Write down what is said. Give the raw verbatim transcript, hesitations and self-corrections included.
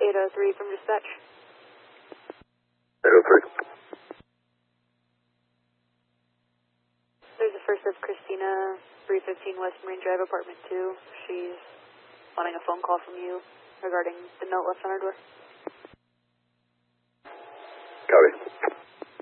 eight oh three from dispatch. eight oh three. There's a first of Christina, three fifteen West Marine Drive, apartment two. She's wanting a phone call from you regarding the note left on her door.